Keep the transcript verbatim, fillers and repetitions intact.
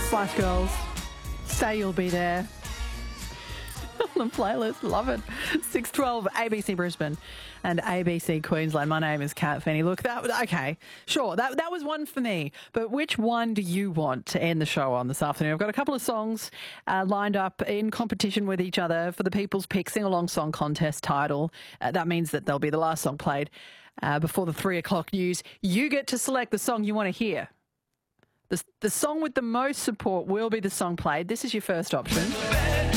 Spice Girls, Say You'll Be There. On the playlist, love it. six twelve A B C Brisbane and A B C Queensland. My name is Kat Fenny. Look, that okay, sure, that that was one for me. But which one do you want to end the show on this afternoon? I've got a couple of songs uh, lined up in competition with each other for the People's Pick Sing Along Song Contest title. Uh, that means that they'll be the last song played uh, before the three o'clock news. You get to select the song you want to hear. The, the song with the most support will be the song played. This is your first option.